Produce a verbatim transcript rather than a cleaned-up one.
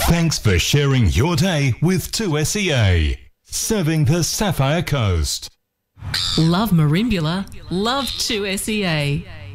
Thanks for sharing your day with two S E A, serving the Sapphire Coast. Love Marimbula, love two S E A.